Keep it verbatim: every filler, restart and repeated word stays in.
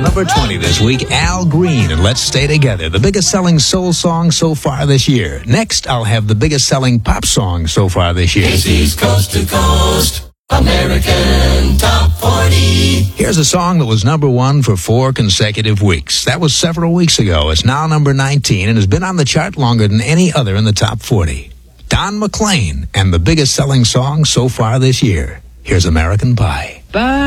number twenty this week, Al Green and Let's Stay Together, the biggest selling soul song so far this year. Next, I'll have the biggest selling pop song so far this year. It's East Coast to Coast, American Top forty. Here's a song that was number one for four consecutive weeks. That was several weeks ago. It's now number nineteen and has been on the chart longer than any other in the top forty. Don McLean and the biggest selling song so far this year. Here's American Pie. Bye.